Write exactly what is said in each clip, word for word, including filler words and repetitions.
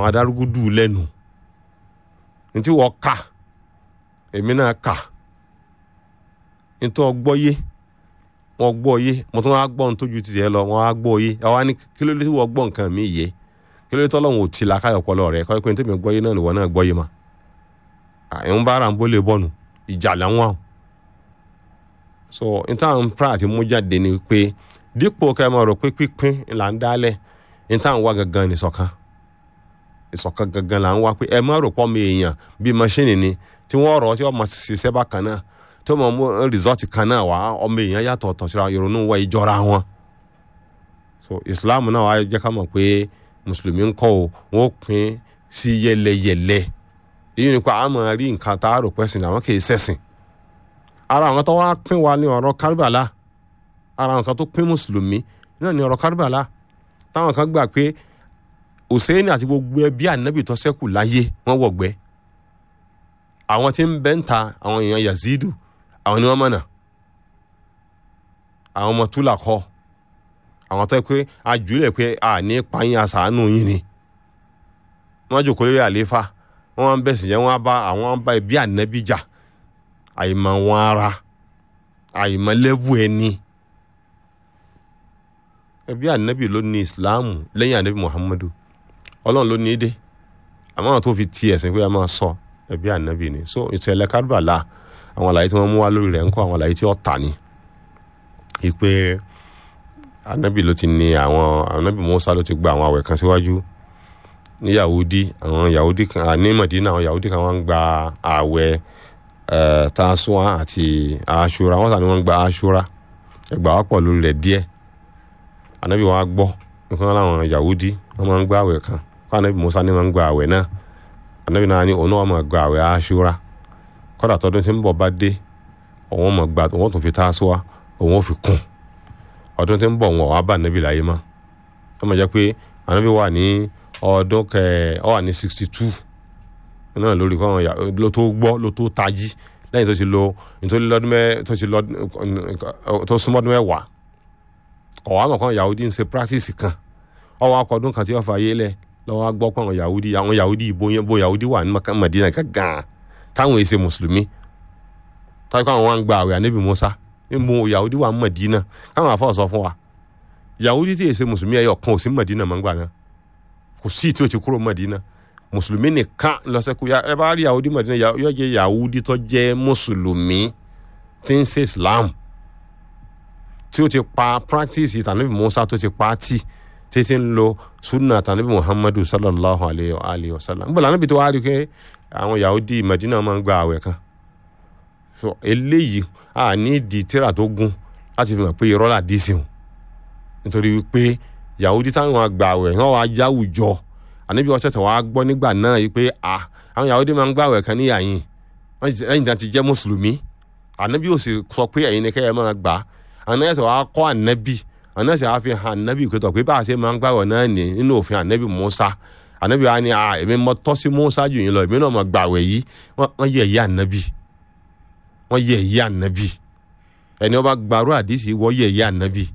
àwọn adarúgúdù lẹ́nu ntí wọ́n kà èmi náà kà ntọ́ gbọ́yé wọ́n gbọ́yé mo tún wá gbọ́ ntójú ti tiẹ̀ lọ wọ́n á gbọ́yé àwa ní kí ló dé tí wọ́n gbọ́ nǹkan mi yé kí ló dé tọ́lọ́run ò tí la káyọ̀ pọ̀lọ́ rẹ̀ kọ́ ẹ pé ní tèmi gbọ́yé náà nìwọ náà gbọ́yé ma àyẹ̀wò bá ara ń bó lè bọ́nu ìjà làwọn àwọn so nítawọn pra àti mú jáde ni pé dípò ká ẹ máa rò pé pípín là ń dálẹ̀ nítawọn wá gangan ní ìṣọ̀kan ìṣọ̀kan gangan là ń wá pé ẹ má rò pọ́ mi èèyàn bíi mọ́ṣíìnì ni tí wọ́n rọ̀ tí wọ́n máa ṣiṣẹ́ bákan náà tí wọ́n máa mú rìsọ́ọ̀tì kan náà wá ọmọ èèyàn yàtọ̀ ọ̀tọ̀ síra ìrònú wa ìjọra wọn so Islam náà wá jẹ́ ká mọ̀ pé mùsùlùmí ń kọ́ o wọ́n pín sí yẹlẹyẹlẹ èyí ni pé a máa rí nǹkan tá a rò pẹ́ sìn àwọn kì í ṣẹ̀sìn ara àwọn tó wá pín wa ní ọ̀rọ̀ Karbala ara àwọn kan tó pín mùsùlùmí náà ní ọ̀rọ̀ Karbala táwọn kan gbà pé Hùsẹ́ẹ̀nì àti gbogbo ẹbí ànábì tó ṣẹ́kù láyé wọ́n wọ̀gbẹ́ àwọn tí ń bẹ́ ń ta àwọn èèyàn Yazidu àwọn ni wọ́n mọ̀nà àwọn ọmọ túlà kọ́ àwọn tó yẹ pé àjùlẹ̀ pé a ní pààyàn àṣàánú yín ni wọ́n jòkó lórí àlééfà wọ́n wá ń bẹ̀sìn jẹ́ wọ́n bá àwọn bá ẹbí ànábì jà àìmọ̀ wọn ara àìmọ̀ lẹ́vù ẹni ẹbí ànábì ló ní Ìsìláàmù lẹ́yìn ànábì Muhammadu Ọlọ́run ló ní í dé àmọ́ àwọn tó fi ti ẹ̀sìn pé a máa sọ ẹbí ànábì ni so ìṣẹ̀lẹ̀ Karbala àwọn àlàyé tí wọ́n mú wá lórí rẹ̀ ń kọ́ àwọn àlàyé tí ó tà ní ìpè ànábì ló ti ní àwọn ànábì Mùsá ló ti gba àwọn àwẹ̀ kan síwájú ní Yahudi àwọn Yahudi kan ní Madina àwọn Yahudi kan wọ́n ń gba àwẹ̀ ẹ̀ Tásúà àti Àṣúrà wọ́n sà ní wọ́n ń gba Àṣúrà ẹgbà wá pọ̀ lórí rẹ̀ díẹ̀ ànábì wọn á gbọ́ nǹkan láwọn Yahudi wọ́n máa ń gba àwẹ̀ kan kó ànábì Mùsá ní wọ́n ń gba àwẹ̀ náà ànábì náà ní òun náà máa gba àwẹ̀ Àṣúrà kódà tọdún tí ń bọ̀ bá dé òun máa gba òun tún fi Tásúà òun ò fi kún ọdún tí ń bọ̀ wọn wà bá ànábì láyé mọ́ ó máa jẹ́ pé ànábì wà ní ọdún kẹ ọ wà ní sixty two náà lórí kọ́ àwọn ló tó gbọ́ ló tó tají lẹ́yìn tó ti lo nítorí lọ́dún mẹ́ tó ti lọ tó súnmọ́ ọdún mẹ́wàá ọ̀wá mọ̀ kọ́ Yahudi ń ṣe practice kan ọwọ́ akọ̀dún kan tí wọ́n fa ayé lẹ̀ lọ́wọ́ gbọ́ pé àwọn Yahudi àwọn Yahudi ìbò yẹn bó Yahudi wà ní Madina gàgàn táwọn èsè mùsùlùmí táwọn káwọn wá ń gba àwẹ̀ ànábì Mùsá níbo Yahudi wà ní Madina káwọn àfọ̀ sọ fún wa Yahudi tí èsè mùsùlùmí ẹyọ kan ò sí Madina mọ́ ń gbà náà kò sí tí o ti kúrò Madina mùsùlùmí nìkan lọ́sẹ̀kù ẹ bá rí Yahudi Madina yóò jẹ́ Yahudi tó jẹ́ mùsùlùmí tí ń ṣe Islam tí ó ti pa practice tànàbí Mùsá tó ti pa tí tí ti ń lo sunna tànàbí Muhammadu sallallahu alayhi wa sallam níbo lànà bí tí wàá rí pé àwọn Yahudi Madina máa ń gba àwẹ̀ kan so eléyìí a ní ìdí tíra tó gún láti fi mọ̀ pé irọ́ làdí sí wọn nítorí wípé Yahudi táwọn àgbà àwẹ̀ náà wàá jáwùjọ ànábì ọ̀sẹ̀ tí wàá gbọ́ nígbà náà yìí pé à àwọn Yahudi máa ń gbà àwẹ̀ kan ní àyìn ẹ̀yìn náà ti jẹ́ mùsùlùmí ànábì ò sì sọ pé ẹ̀yin ni kẹ́ ẹ máa gbà ànábì ọ̀sẹ̀ wàá kọ́ ànábì ànábì ọ̀sẹ̀ wàá fi hàn ànábì pé tọ̀ pé bá a ṣe máa ń gbà àwẹ̀ náà ní nínú òfin ànábì Mùsá ànábì wa ni à èmi mọ tọ́ sí Mùsá jù yín lọ èmi náà máa gbà àwẹ̀ yìí wọ́n yẹ̀ yí ànábì wọ́n yẹ̀ yí ànábì ẹni wọ́n bá gbàrú àdìsí wọ́n yẹ̀ yí ànábì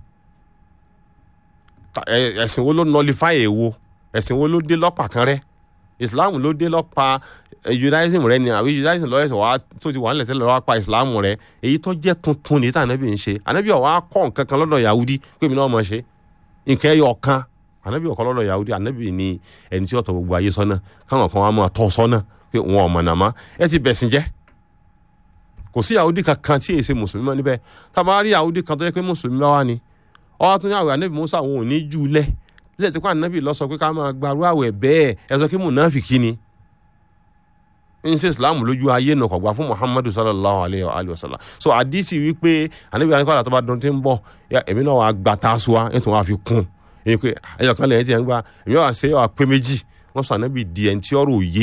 ẹ̀sìn wo ló nullify èwo ẹ̀sìn wo ló dé lọ́pàá kan rẹ́ Islam ló dé lọ́pàá Judaism rẹ ni àbí Judaism lọ́yẹ̀sẹ̀ wá tó ti wà nílẹ̀ tẹ́lẹ̀ lọ́wọ́ pa Islam rẹ èyí tó jẹ́ tuntun ní tànàbí ń ṣe ànábì ó wá kọ́ nǹkan kan lọ́dọ̀ Yahudi pé mi náà mọ̀ ṣe nǹkan ẹyọ kan ànábì ó kọ́ lọ́dọ̀ Yahudi ànábì ni ẹni tí ó tọ́ gbogbo ayé sọ́nà káwọn kan wá máa tọ́ sọ́nà pé wọn ò mọ̀nà mọ́ ẹ ti bẹ̀sìn jẹ́ kò sí Yahudi kankan tí èsè mùsùlùmí mọ́ níbẹ̀ tá a bá rí Yahudi kan tó yẹ pé mùsùlùmí bá wà ní ọwọ́ tó ní àwẹ̀ ànábì Mùsá òun ò ní jù lẹ̀ lẹ́yìn tí kò ànábì lọ sọ pé ká máa gbarú àwẹ̀ bẹ́ẹ̀ ẹ sọ kí mùnáfìkí ni ń ṣe Islam lójú ayé nà kọ̀gbà fún Muhammadu sallallahu alayhi wa sallam so àdìsí wípé ànábì àníkọ́lá tó bá dún tí ń bọ̀ èmi náà wàá gba Tásúà ètò wọn àfi kún èyí pé ẹyọ kan lẹ́yìn tí ẹ̀ ń gbà èmi wàá ṣe wàá pé méjì wọ́n sọ ànábì di ẹ̀ ń tí ọ̀rọ̀ òye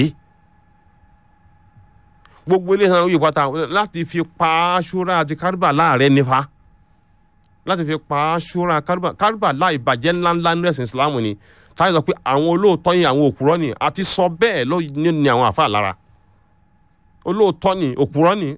gbogbo ilé hàn yìí pátá láti fi pa Àṣúrà àti Karbala rẹ nífa láti fi pa Àṣúrà Karbala ìbàjẹ́ ńláńlá ní ẹ̀sìn Islam ni táyà sọ pé àwọn olóòótọ́ yìí àwọn òpùrọ́ ni àti sọ bẹ́ẹ̀ ló ní àwọn àfa lára olóòótọ́ ni òpùrọ́ ni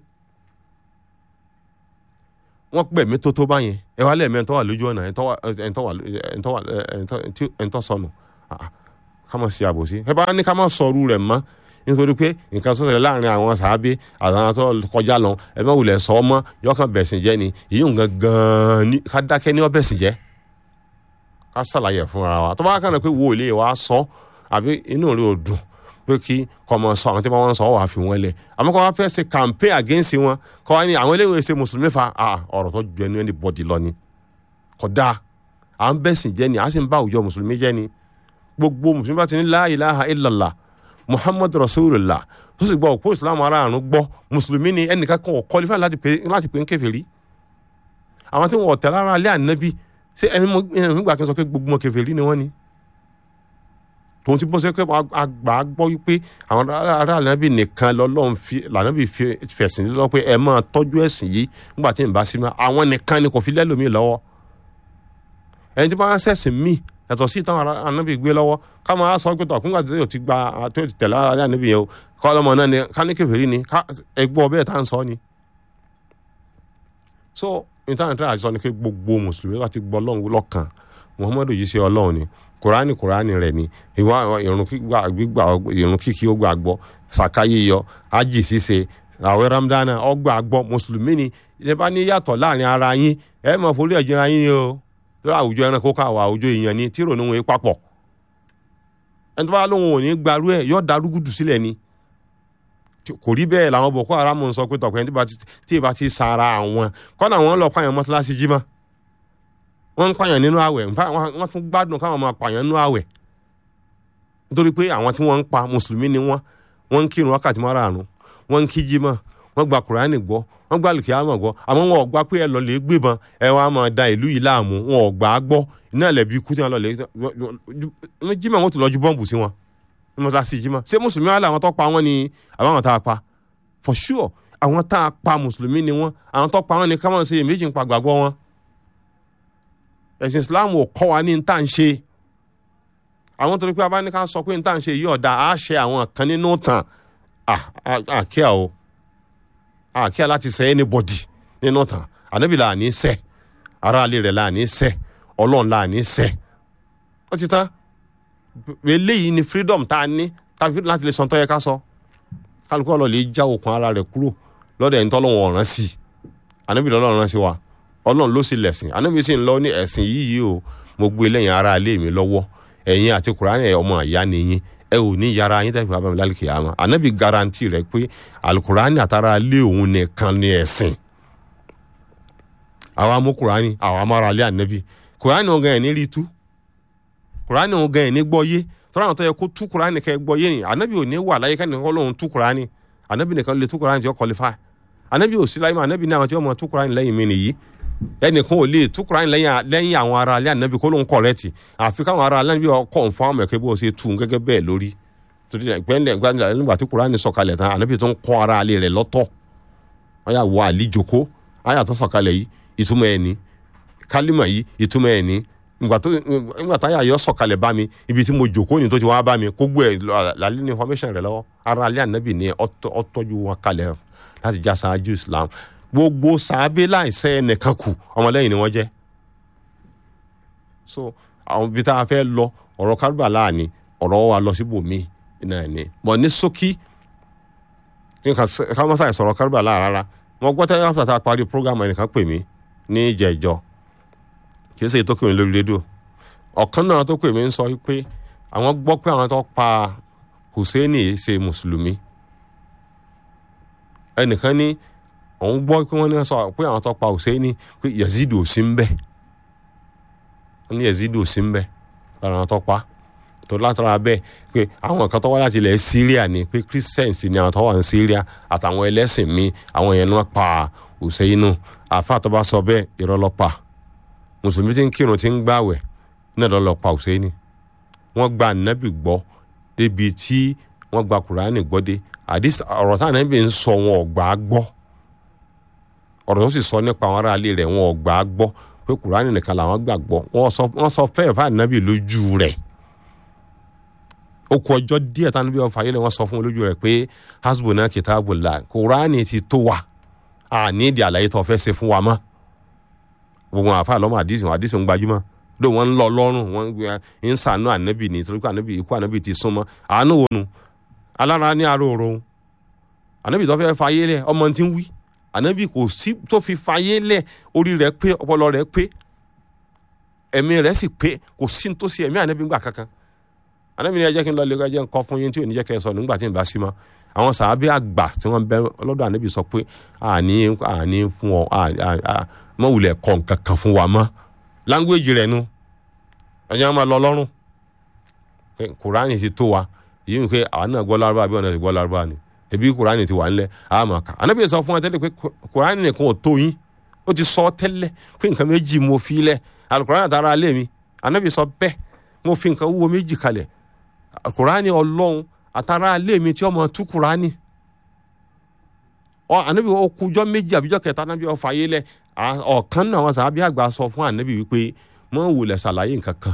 wọ́n pè mí tó tó báyẹn ẹ wá lẹ́ẹ̀mẹ́ ẹ̀ńtọ́ wà lójú ọ̀nà ẹ̀ńtọ́ sọnù ká má ṣe àbòsí ẹ bá ní ká má sọrú rẹ̀ mọ́ nítorí pé nǹkan sọ̀tẹ̀ láàrin àwọn sàábé àtàwọn tó kọjá lọ ẹ má wulẹ̀ sọ ọmọ yọkàn bẹ̀sìn jẹ́ ni èyí nǹkan gan-an ní ká dákẹ́ ní ọbẹ̀sìn jẹ́ ká ṣàlàyé fúnra wa tó bá kàn pé wo ilé wa sọ àbí inú rẹ̀ ò dùn pé kí kọ́mọ sọ àwọn tí wọ́n sọ wà fi wọ́n lẹ̀ àmọ́ kọ́ wá fẹ́ ṣe campaign against wọn kọ́ wá ní àwọn eléwé ṣe mùsùlùmí fa ọ̀rọ̀ tó ju ẹni ẹni bọ́dì lọ ni kódà à ń bẹ̀sìn jẹ́ ni à sì ń bá àwùjọ mùsùlùmí jẹ́ ni gbogbo mùsùlùmí bá ti ní la ilaha illallah muhammad rasulullah tó sì gbọ́ òpó ìsìlámù aráàlú gbọ́ mùsùlùmí ni ẹnìkan kan ò qualify láti pè láti pè ń kèfèrí àwọn tí wọn ọ̀tẹ̀ lára alẹ́ ànábì ṣé ẹni nígbà kan sọ pé gbogbo wọn kèfèrí ni wọ́n ni tòun ti bọ́ sí pé àgbà gbọ́ wípé àwọn ará ànábì nìkan lọ́lọ́run fi lànábì fẹ̀sìn lọ́wọ́ pé ẹ máa tọ́jú ẹ̀sìn yìí nígbà tí ń bá sí mọ́ àwọn nìkan ni kò fi lẹ́lòmíì lọ́wọ́ ẹni tí wọ́n á sẹ̀sìn míì yàtọ̀ sí ìtàn ànábì gbé lọ́wọ́ ká máa sọ pé tọkùnrin àti tẹ́yọ̀ ti gba tó ti tẹ̀lé ara ànábì yẹn o kọ́ ọlọ́mọ náà ni ká ní kèfèrí ni ká ẹgbọ́ bẹ́ẹ̀ tá à ń sọ ni. so ìtàn àti sọ ni pé gbogbo mùsùlùmí láti gbọ́ ọlọ́run lọ́kàn muhammadu yìí ṣe ọlọ́run ni kùránì kùránì rẹ̀ ni ìwà ìrun kíkí ó gbà gbọ́ sàká yíyọ ájì ṣíṣe àwẹ̀ ramdana ó gbà gbọ́ mùsùlùmí ni ẹ bá ní yàtọ̀ láàrin ara yín ẹ mọ̀ forí ẹ̀jẹ̀ ara yín ni o lórí àwùjọ ẹranko káwọ àwùjọ èèyàn ni tí ìrònú wọn papọ̀ ẹni tó bá lóun ò ní gbarú ẹ̀ yóò darúgùdù sílẹ̀ ni kò rí bẹ́ẹ̀ làwọn Boko Haram ń sọ pé tọkùnrin tí ì bá ti sara àwọn kọ́nà wọn lọ pààyàn mọ́ṣáláṣí jímọ̀ wọ́n ń pààyàn nínú àwẹ̀ wọ́n tún gbádùn káwọn máa pààyàn nínú àwẹ̀ nítorí pé àwọn tí wọ́n ń pa mùsùlùmí ni wọ́n wọ́n ń kírun wákàtí márààrún wọ́n ń kí jímọ̀ wọ́n gba kùránì gbọ́ wọ́n gba àlùkìyámà gbọ́ àmọ́ wọn ò gbà pé ẹ lọ lè gbébọn ẹ wá máa da ìlú yìí láàmú wọn ò gbà á gbọ́ iná ẹ̀lẹ́bí ikú tí wọ́n lọ lè jímọ̀ wọn tó lọ ju bọ́ǹbù sí wọn ní mo ta sí jímọ̀ ṣé mùsùlùmí wà láwọn tó pa wọn ni àbáwọn tá a pa for sure àwọn tá a pa mùsùlùmí ni wọn àwọn tó pa wọn ni ká máa ṣe èméjì ń pa gbàgbọ́ wọn ẹ̀sìn Islam ò kọ́ wa ní ní tá à ń ṣe àwọn torí pé a bá ní ká sọ pé ní tá à ń ṣe yìí ọ̀dà á ṣe àwọn kan nínú tàn àkíyà o àkíyà láti ṣe anybody nínú tàn ànábì là ní ṣe aráalé rẹ̀ là ní ṣe ọlọ́run là ní ṣe ó ti tán eléyìí ni freedom tá a ní láti lè sọ tó yẹ ká sọ kálukú ọlọ́ lè já okùn ara rẹ̀ kúrò lọ́dọ̀ ẹni tọ́lọ́run ọ̀ràn sí i ànábì lọ́lọ́run rán sí wa ọlọ́run ló sì lẹ̀sìn ànábì sì ń lọ ní ẹ̀sìn yìí o mo gbé lẹ́yìn aráalé mi lọ́wọ́ ẹ̀yin àti kùránì ẹ̀ ọmọ àyá nìyín ẹ ò ní yàrá yín tẹ́fì bàbá mi lálẹ́ kìyàmá ànábì garanti rẹ̀ pé alukurani àtàrà lé òun nìkan ní ẹ̀sìn àwa mú kùránì àwa mára lé ànábì kùránì ọ̀gá ẹ̀ ní rí tú kùránì ọ̀gá ẹ̀ ní gbọ́ yé tọ́lá àwọn tó yẹ kó tú kùránì kẹ́ gbọ́ yé ni ànábì ò ní wà láyé kẹ́ni kọ́ lóun tú kùránì ànábì nìkan lè tú kùránì tí ó qualify ànábì ò sí láyé mọ́ ànábì ní àwọn tí ó mọ̀ tú kùránì lẹ́yìn mi nìyí ẹnìkan ò lè tú kùránì lẹ́yìn àwọn ará alẹ́ ànábì kó lóun kọ̀rẹ́tì àfi káwọn ará alẹ́ ànábì confirm ẹ̀kẹ́ bó ṣe tú gẹ́gẹ́ bẹ́ẹ̀ lórí torí gbẹ́ndẹ̀ gbẹ́ndẹ̀ nígbà tí kùránì sọ̀kalẹ̀ tán ànábì tó ń kọ́ ará alẹ́ rẹ̀ lọ́tọ̀ wọ́n yà wọ àlíjòkó àyà tó sọ̀kalẹ̀ yìí ìtumọ̀ ẹ̀ ní kálímà yìí ìtumọ̀ ẹ̀ ní nígbà táyà yọ sọ̀kalẹ̀ bá mi ibi tí mo jòkó ni tó ti wá bá mi kó gbé ẹ̀ lálẹ́ ní information rẹ̀ lọ́wọ́ ará alẹ́ ànábì ní ọtọ́jú wọn kalẹ̀ láti já sáájú Islam gbogbo sàábé láìsẹ́ ẹnìkan kù ọmọlẹ́yìn ni wọ́n jẹ́ so àwọn ibi tá a fẹ́ lọ ọ̀rọ̀ Karbala ni ọ̀rọ̀ wa lọ síbòmíì náà ni mọ̀ ní ṣókí kí n ká má ṣàì sọ̀rọ̀ Karbala rárá mo gbọ́ tẹ́lẹ̀ after tá a parí program ẹnìkan pè mí ní ìjẹ́jọ́ kì í ṣe tó pè mí lórí rédíò ọ̀kan náà tó pè mí ń sọ pé àwọn gbọ́ pé àwọn tó pa Hùsẹ́ẹ̀nì ṣe mùsùlùmí ẹnìkan ní òun gbọ́ pé wọ́n ní sọ pé àwọn tó pa Hùsẹ́ẹ̀nì pé Yazid ò sí ń bẹ̀ wọ́n ní Yazid ò sí ń bẹ̀ lára àwọn tó pa tó látara bẹ́ẹ̀ pé àwọn kan tó wá láti ilẹ̀ Syria ni pé Christians ni àwọn tó wà ní Syria àtàwọn ẹlẹ́sìn mi àwọn yẹn náà pa Hùsẹ́ẹ̀nì àfa tó bá sọ bẹ́ẹ̀ irọ́ ló pa mùsùlùmí tí ń kírun tí ń gbààwẹ̀ náà ló lọ pa Hùsẹ́ẹ̀nì wọ́n gba ànábì gbọ́ débi tí wọ́n gba Kùránì gbọ́ dé àdìs ọ̀rọ̀ táwọn ànábì ń sọ wọn ò gbà á gbọ́ ọ̀rọ̀ tó sì sọ nípa àwọn aráalé rẹ̀ wọn ò gbà á gbọ́ pé Kùránì nìkan làwọn gbàgbọ́ wọ́n sọ fẹ́ẹ̀ fún ànábì lójú rẹ̀ ó kù ọjọ́ díẹ̀ táwọn ànábì ọ̀fà yẹlẹ̀ wọ́n sọ fún lójú rẹ̀ pé hasbuna kitabullah Kùránì ti tó wa à ní ìdí àlàyé tó fẹ́ ṣe fún wa mọ́ gbogbo àfa lọ́mọ àdìsí àdìsí ń gbajúmọ̀ ló wọ́n ń lọ lọ́rùn wọ́n ń sànú ànábì ní torí pé ànábì ikú ànábì ti súnmọ́ àánú wo nu alára ní aró òrò ànábì tó fẹ́ fayé lẹ̀ ọmọ tí ń wí ànábì kò sí tó fi fayé lẹ̀ orí rẹ̀ pé ọpọlọ rẹ̀ pé ẹ̀mí rẹ̀ sì pé kò sí tó sí ẹ̀mí ànábì gbà kankan ànábì ní ẹ jẹ́ kí n lọ lè jẹ́ nǹkan fún yín tí ò ní jẹ́ kẹ́ ẹ sọ nígbà tí n bá sí mọ́ àwọn sàábé àgbà tí wọ́n bẹ ọlọ́dọ̀ ànábì sọ pé àní àní fún ọ mọ́ wulẹ̀ kọ́ nǹkan kan fún wa mọ́ láńgbéjì rẹ̀ nu ẹ̀yàn máa lọ lọ́rùn kùránì ti tó wa yìí ń pé àwọn náà gbọ́ lárúbá bí wọn náà ti gbọ́ lárúbá ni ebi kùránì ti wà ńlẹ̀ àmọ́ ká ànábì sọ fún wa tẹ́lẹ̀ pé kùránì nìkan ò tó yín ó ti sọ tẹ́lẹ̀ pé nǹkan méjì mo fi lẹ̀ alukùránì àtàrà alẹ́ mi ànábì sọ bẹ́ẹ̀ mo fi nǹkan wúwo méjì kalẹ̀ kùránì ọlọ́run àtàrà alẹ́ mi tí ọmọ tú kùránì ọ ànábì ó kújọ́ méjì àbíjọ́ kẹta ànábì ó fàyè lẹ̀ ọ̀kan náà àwọn sàábí àgbà sọ fún ànábì wípé mọ́ wulẹ̀ ṣàlàyé nǹkan kan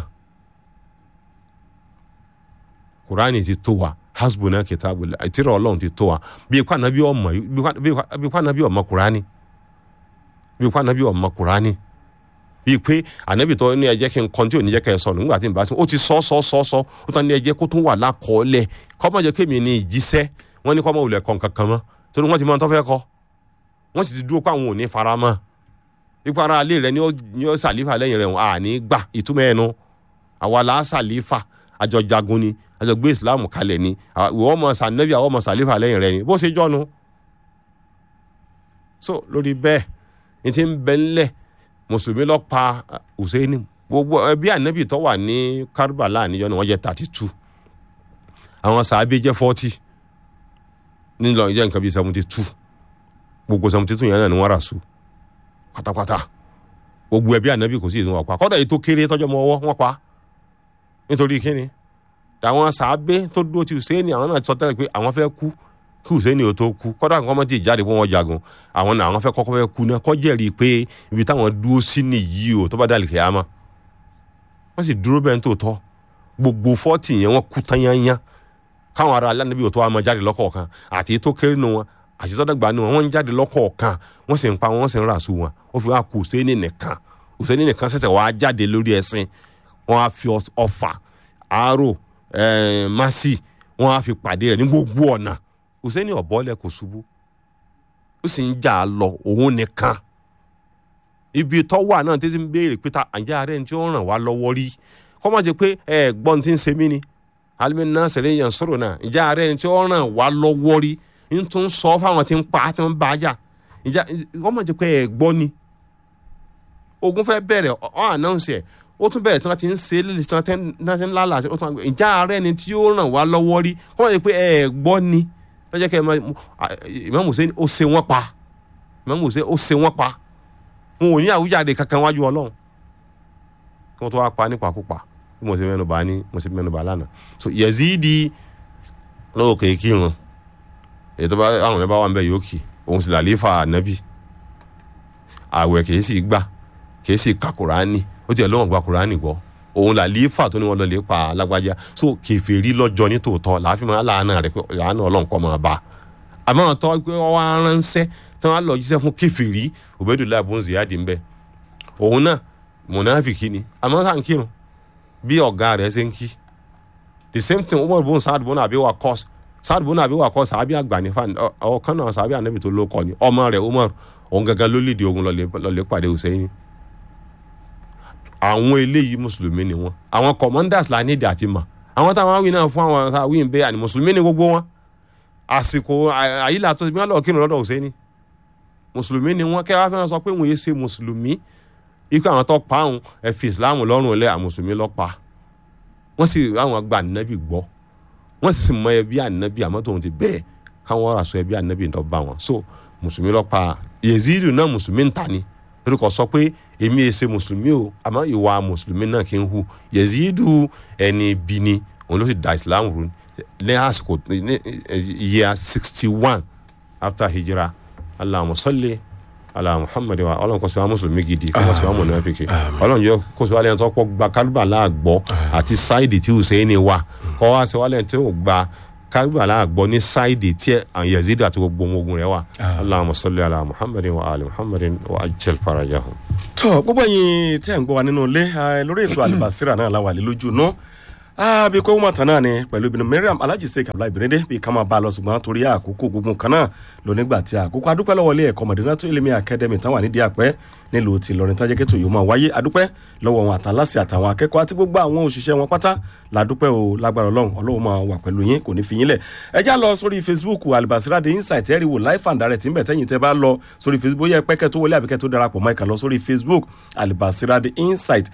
kùránì ti tó wa hasbuna kitabullah àtìrọ ọlọ́run ti tó wa bí ikú ànábì ọmọ bí ikú ànábì ọmọ kùránì bí ikú ànábì ọmọ kùránì bí pé ànábì tó ní ẹ jẹ́ kí n kọ́ntí òní jẹ́ kẹ́ ẹ sọ nígbà tí n bá sí ó ti sọ sọ sọ sọ ó tán ní ẹ jẹ́ kó tún wà lákọọ́lẹ̀ kọ́mọ jẹ́ kémi ní ìjíṣẹ́ wọ́n ní kọ́mọ wulẹ̀ kọ́ nǹkan kan mọ́ torí wọ́n ti mọ tó fẹ́ kọ́ wọ́n sì ti dúró pé àwọn ò ní fara mọ́ ipò ara alẹ́ rẹ ni ó sàlífà lẹ́yìn rẹ̀ à ní gbà ìtumọ̀ ẹnu àwa là á sàlífà àjọ jagun ni àjọ gbé ìsìláàmù kalẹ̀ ni ìwọ ọmọ sànẹ́bí àwọn ọmọ sàlífà lẹ́yìn rẹ̀ ni bó ṣe jọ́nu. so lórí bẹ́ẹ̀ ní ti ń bẹ ńlẹ̀ mùsùlùmí lọ pa Hùsẹ́ìnì gbogbo ẹbí ànábì tó wà ní Karbala níjọ́ ni wọ́n jẹ́ thirty two àwọn sàábé jẹ́ forty nílò ìjẹ́ nǹkan bíi seventy two gbogbo seventy two yẹn náà ni wọ́n rà sùn pátápátá gbogbo ẹbí ànábì kò sí ìdún wọn pa kọ́dà yìí tó kéré tọ́jọ́ mọ́ ọwọ́ wọn pa nítorí kíni àwọn sàábé tó dúró ti Hùsẹ́ìnì àwọn náà sọ tẹ́lẹ̀ pé àwọn fẹ́ kú kí Hùsẹ́ìnì ò tó kú kọ́dà nǹkan mọ́ ti jáde fún wọn jagun àwọn náà àwọn fẹ́ kọ́kọ́ fẹ́ kú náà kọ́ jẹ́rìí pé ibi táwọn dúró sí nìyí o tó bá dàlì kìyàmá wọ́n sì dúró bẹ́ẹ̀ tó tọ́ gbogbo fọ́ọ̀tì yẹn wọ́n kú tányányá káwọn ará aláǹdàbí ò tó wá máa jáde lọ́kọ̀ọ̀kan àti tó kéré nu wọn àti sọ́dọ̀gbà nu wọn wọ́n ń jáde lọ́kọ̀ọ̀kan wọ́n sì ń pa wọ́n sì ń ràṣù wọn ó fi wá kú Hùsẹ́ìnì nìkan Hùsẹ́ìnì nìkan ṣẹ̀ṣẹ̀ wá jáde lórí ẹṣin wọ́n á fi ọfà àárò másì wọ́n á fi pàdé rẹ̀ ní gbogbo ọ̀nà Hùsẹ́ìnì ọ̀bọ́lẹ̀ kò ṣubú ó sì ń jà á lọ òun nìkan ibi tó wà náà tí ń béèrè pé ta àjà rẹ̀ tí ó ràn wá lọ́wọ́ rí kọ́ máa jẹ́ pé ẹ gbọ́n tí ń ṣe mí ni alimi náà ṣẹlẹ̀ yẹn sọ̀rọ̀ náà ìjà rẹ̀ tí ó ràn wá lọ́wọ́ rí ń tún sọ fáwọn tí ń pa tí ń bá a jà ìjà kọ́ máa jẹ́ pé ẹ gbọ́ ni ogun fẹ́ bẹ̀rẹ̀ ọ̀ ànáùnsì ẹ̀ ó tún bẹ̀rẹ̀ tí wọ́n ti ń ṣe lè tí wọ́n ti ń lálàá sí ó tún ìjà rẹ̀ ni tí ó ràn wá lọ́wọ́ rí kọ́ máa jẹ́ pé ẹ gbọ́ ni lọ́jọ́ kẹ́ ẹ Imam Hussein ó ṣe wọ́n pa Imam Hussein ó ṣe wọ́n pa wọn ò ní àwùjáde kankan wájú Ọlọ́run kí wọ́n tó wá pa nípakúpa bí mo ṣe mẹ́nu bá ní mo ṣe mẹ́nu bá lánàá so Yazidi lọ́wọ́ kéèkì ràn ètò bá àwọn ẹ̀ bá wà ń bẹ̀ yóò kì òun sì làlífà ànábì àwẹ̀ kìí sì gbà kìí sì ka Kùránì ó tiẹ̀ lọ́wọ́ gba Kùránì gbọ́ òun làlífà tó ní wọn lọ lè pa alágbájá so kèfèrí lọ́jọ́ ní tòótọ́ làáfin máa láàánà rẹ̀ pé láàánà Ọlọ́run kọ́ máa bá a àmọ́ àwọn tó pé wọ́n wá ránṣẹ́ tí wọ́n á lọ jíṣẹ́ fún kèfèrí Ubaydullah ibn Ziyad ń bẹ òun náà mùnáfìkì ni àmọ́ sáà ń kírun bí ọ̀gá rẹ̀ ṣe ń kí the same thing Umar ibn Sa'd ibn Abi Waqqas Sa'd ibn Abi Waqqas sàábì àgbà ní fan ọ̀kan náà sàábì ànábì tó ló kọ́ ni ọmọ rẹ̀ Umar òun gangan ló lè di ogun lọ́lẹ̀ pàdé Hùsẹ́ìnì àwọn eléyìí mùsùlùmí ni wọn àwọn commanders la ní ìdí àti mà àwọn táwọn awí náà fún àwọn awí ń bẹ àní mùsùlùmí ni gbogbo wọn àsìkò àyílà tó ti bí wọn lọ kírun lọ́dọ̀ Hùsẹ́ìnì mùsùlùmí ni wọn kẹ́ wá fẹ́ sọ pé wọn yé ṣe mùsùlùmí ikú àwọn tó pa àwọn ẹ fi ìsìláàmù lọ́rùn lẹ́ àmùsùlùmí lọ́ pa wọ́n sì àwọn gba ànábì gbọ́ wọ́n sì sì mọ ẹbí ànábì àmọ́ tóun ti bẹ́ẹ̀ káwọn rà sọ ẹbí ànábì tó bá wọn so mùsùlùmí lọ́ pa Yazidi náà mùsùlùmí ń ta ni lórúkọ sọ pé èmi ẹ ṣe mùsùlùmí o àmọ́ ìwà mùsùlùmí náà kì í hu Yazidi ẹni bí ni òun ló sì da ìsìláàmù rú ní àsìkò ní year sixty one after hijra Allahumma salli ala Muhammad wa Ọlọ́run kó ṣe wá mùsùlùmí gidi kó ṣe wá mùnáfíkí Ọlọ́run yóò kó ṣe wá lẹ́yìn tó pọ̀ gba Karbala gbọ́ àti sáìdì tí Hùsẹ́ìnì wà kó wá ṣe wá lẹ́yìn tí ó gba Karbala gbọ́ ní sáìdì tí Yazid àti gbogbo ọmọ ogun rẹ̀ wà. Allahumma salli ala Muhammadin wa ali Muhammadin wa ajjal farajahum. tó gbogbo ẹ̀yin tẹ́ ń gbọ́ wa nínú ilé lórí ètò Al-Basira náà la wà lójú náà ah bí kò mọ̀ tán náà ni pẹ̀lú Ibn Mariam Alhaji Sheikh Abdullahi Birinde bí ká máa bá lọ ṣùgbọ́n torí àkókò gbogbo kan náà lónígbà tí àkókò adúpẹ́ lọ́wọ́ ilé ẹ̀kọ́ Madinatu Ilmi Academy tán wà nídìí àpẹ́ nílùú ti Ìlọrin tá jẹ́ kí ètò yìí máa wáyé adúpẹ́ lọ́wọ́ wọn àtàlásì àtàwọn akẹ́kọ̀ọ́ àti gbogbo àwọn òṣìṣẹ́ wọn pátá ládúpẹ́ o lágbára Ọlọ́run Ọlọ́run máa wà pẹ̀lú yín kò ní fi yín lẹ̀ ẹ já lọ sórí Facebook Al-Basira The Insight ẹ rí wò live and direct ńbẹ̀ tẹ́yìn tẹ́ bá lọ sórí Facebook yẹ pẹ́kẹ́ tó wọlé àbíkẹ́ tó darapọ̀ mọ́ ìkà lọ sórí Facebook Al-Basira The Insight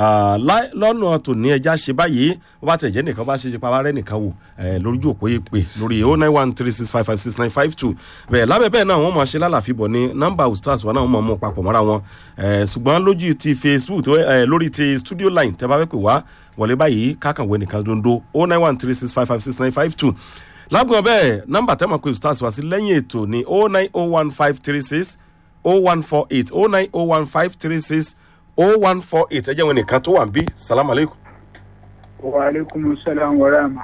lọ́nà tó ní ẹja ṣe báyìí wọ́n bá tẹ̀ jẹ́ nìkan bá ṣe ṣe pàwárẹ́ nìkan wò lójú òpó yìí pé lórí oh nine one three six five five six nine five two bẹ́ẹ̀ lábẹ́ bẹ́ẹ̀ náà wọ́n máa ṣe lálàfíbọ̀ ní nọ́mbà ustaz wa náà wọ́n máa mú papọ̀ mọ́ra wọn ṣùgbọ́n lójú ti Facebook lórí ti studio line tẹ́ bá fẹ́ pè wá wọlé báyìí kákànwé nìkan dondo oh nine one three six five five six nine five two lágbọ̀n bẹ́ẹ̀ nọ́mbà tẹ́ mọ̀ pé ustaz wa sí lẹ́yìn ètò ní oh nine oh one five three six oh one four eight oh nine oh one five three six oh one four eight ẹ jẹ́ wọn nìkan tó wà ń bí salamu aleykum. wa aleykum salaam wa rahma.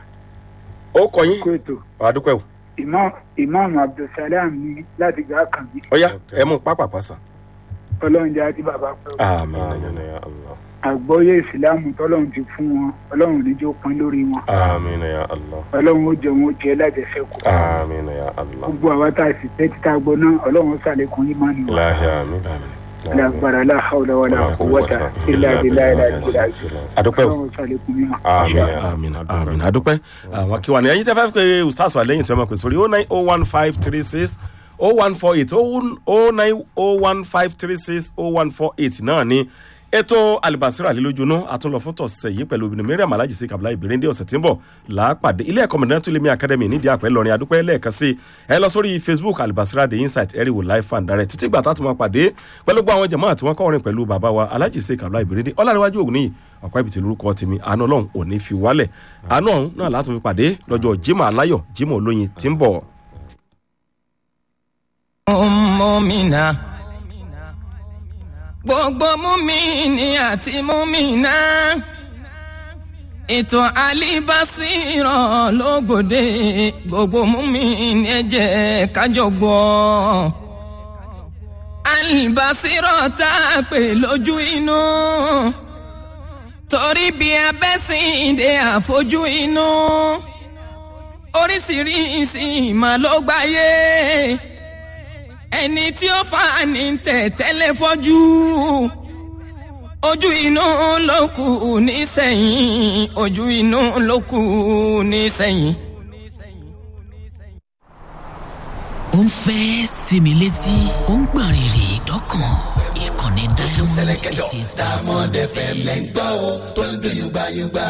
ó kọ yín kóòtù. àdúpẹ́ o. imam imam abdulsalam ní láti gbà kàn bí. ó yá ẹ mú pápá pàṣà. ọlọ́run jẹ́ àti bàbá pẹ́. àmín ya Allah. àgbọ́yé ìsìlámù tọ́lọ́run ti fún wọn ọlọ́run níjó pọ́n lórí wọn. àmín ya Allah. ọlọ́run ó jẹ wọn ó jẹ lájẹsẹ́kù. àmín ya Allah. gbogbo àwa tá a sì tẹ́ títa gbọ́ náà ọlọ́run ó ṣàlékún yín máa nù. láhì àmín. lágbára la hawla wala quwwata illa billahi al-aliyyil adúpẹ́ o. ọlọ́run ó ṣàlékún yín máa. àmín àmín adúpẹ́ àwọn kí wà ní ẹ̀yin tẹ́ fẹ́ pé ustaz wa lẹ́yìn tí wọ́n máa pè sórí oh nine oh one five three six oh one four eight oh nine oh one five three six oh one four eight náà ni ètò Al-Basira lílójú náà àtúnlọ fún tọ̀sẹ̀ yìí pẹ̀lú Ibn Mariam Alhaji Sheikh Abdullahi Birinde ọ̀sẹ̀ tí ń bọ̀ láàpàdé ilé ẹ̀kọ́ Madinatu Ilmi Academy nídìí àpẹ́ lọ́rin adúpẹ́ lẹ́ẹ̀kan sí ẹ lọ sórí Facebook Al-Basira The Insight ẹ rí wò live and direct títí gbà tá a tún máa pàdé pẹ̀lú gbogbo àwọn jàmáà tí wọ́n kọ́ orin pẹ̀lú bàbá wa Alhaji Sheikh Abdullahi Birinde ọlárẹ̀wájú ògùn ní ọ̀pá ibi tí lórúkọ tèmi àánú Ọlọ́run ò ní fi wálẹ̀ àánú ọ̀hún náà látún fi pàdé lọ́jọ́ Jímọ̀ aláyọ̀ Jímọ̀ olóyin tí ń bọ̀. mọ́mìnà gbogbo mùmínì àti mùmínà ètò Al-Basira lógòdè gbogbo mùmínì ẹ jẹ́ ká jọ gbọ́ Al-Basira tá a pè lójú inú torí bí abẹ́sìndé àfojú inú oríṣiríṣi ìmọ̀ ló gbáyé ẹni tí ó fà ní tẹ̀tẹ́lẹ̀ fọ́jú ojú inú ló kù nísẹ̀yìn ojú inú ló kù nísẹ̀yìn. ó ń fẹ́ sinmi létí ó ń gbọ̀n rìrì dọ́kàn ìkànnì Diamond eighty eight point seven. Diamond F M lẹ́ ń gbọ́ o tó ń dún yúgbáyúgbá.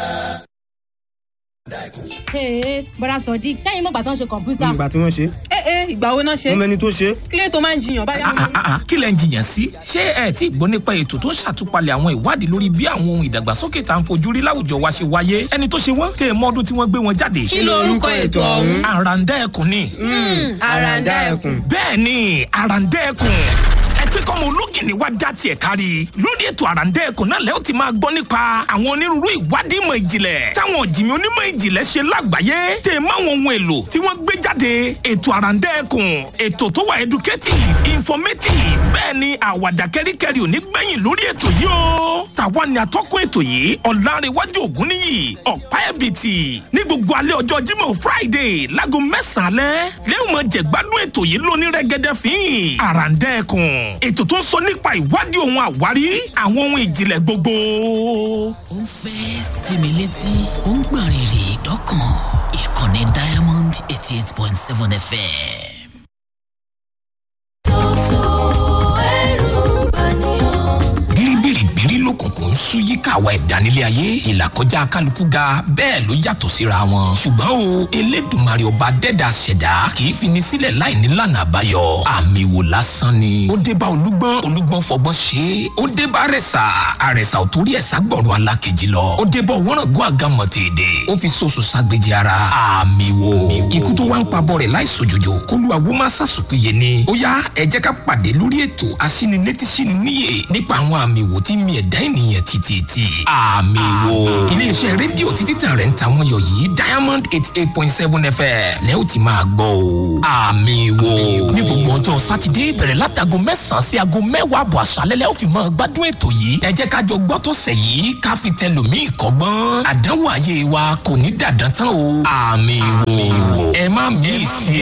Ee, bọ́dà Sọ̀dí, lẹ́yìn mọ̀gbà tó ń ṣe kọ̀mpútà. Ìgbà tí wọ́n ṣe. Ẹ ẹ ìgbà wo náà ṣe? Wọ́n mẹ́ni tó ṣe. Kílẹ̀ tó máa ń jiyàn báyà. Kí lẹ̀ ń jiyàn sí? Ṣé ẹ ti gbọ́ nípa ètò tó ń ṣàtúpalẹ̀ àwọn ìwádìí lórí bí àwọn ohun ìdàgbàsókè tá à ń fojú rí láwùjọ wa ṣe wáyé? Ẹni tó ṣe wọ́n tẹ̀ mọ́dún tí wọ́n gbé wọn jáde. Kí ló orúkọ ètò ọ̀hún? Àràǹdá ẹkùn ni. Àràǹdá ẹkùn. Bẹ́ẹ̀ ni, àràǹdá ẹkùn. pé kọ́mọ ológìnní wá já tiẹ̀ kárí lórí ètò àràǹdẹ́ ẹ̀kọ́ náà lẹ́yìn tí máa gbọ́ nípa àwọn onírúurú ìwádìí ìmọ̀ ìjìnlẹ̀ táwọn ọ̀jìnmí onímọ̀ ìjìnlẹ̀ ṣe lágbàáyé tẹ̀ máwọn ohun èlò tí wọ́n gbé jáde ètò àràǹdẹ́ ẹ̀kọ́ ètò tó wà educative informative bẹ́ẹ̀ ni àwàdà kẹ́ríkẹ́rí ò ní gbẹ̀yìn lórí ètò yìí o tàwa ni atọ́kùn ètò yìí ọ̀làrẹ̀wájú ògúnníyì ọ̀pá ẹ̀bìtì ní gbogbo alẹ́ ọjọ́ Jímọ̀ Friday láago mẹ́sàn-án alẹ́ lẹ́yìn mọ̀ jẹ̀gbádùn ètò yìí lóní rẹ́gẹ́dẹ́ fín àràǹdẹ́ ẹ̀kọ́ ètò tó ń sọ nípa ìwádìí ohun àwárí àwọn ohun ìjìnlẹ̀ gbogbo. ó ń fẹ́ sinmi létí ó ń gbọ̀n rìrì dọ́kàn ìkànnì Diamond eighty eight point seven F M. bìrìbìrì lókùnkùn sú yíká àwa ìdánilé ayé ìlàkọjá kálukú ga bẹ́ẹ̀ ló yàtọ̀ síra wọn. ṣùgbọ́n o Elédùmarè ọba dẹ́dà ṣẹ̀dá kì í fini sílẹ̀ láì ní lànà àbáyọ àmì wò lásán ni. ó dé bá olúgbọ́n olúgbọ́n fọgbọ́n ṣe é ó dé bá àrẹ̀sà àrẹ̀sà ò torí ẹ̀sà gbọ̀rọ̀ alákejì lọ ó dé bá òwúrọ̀gún àgàmọ̀ tèèdè ó fi soso ságbèjì ara àmì wò. ikú tó wá ń pabọ́ rẹ̀ láì sojòjò kólúwàwó má sàsùkúyè ni. ó yá ẹ jẹ́ ká pàdé lórí ètò aṣínilétíṣíníyè nípa àwọn àmì wò tí mi ẹ̀dá ènìyàn kì tìtìtì àmì wò. iléeṣẹ́ rédíò títí tàn rẹ̀ ń ta wọ́n yọ yìí diamond eighty eight point seven fm lẹ́ ó ti máa gbọ́ o àmì wò. ní gbogbo ọjọ́ sátidé bẹ̀rẹ̀ látago mẹ́sàn-án sí aago mẹ́wàá àbọ̀ àṣálẹ́ lẹ́ ó fi máa gbádùn ètò yìí. ẹ jẹ́ ká jọ gbọ́ tó sẹ̀ yìí ká fi tẹ lòmíì kọ́gbọ́n. àdánwò ayé wa kò ní dàdán tán o àmì wò. ẹ má mí ì sí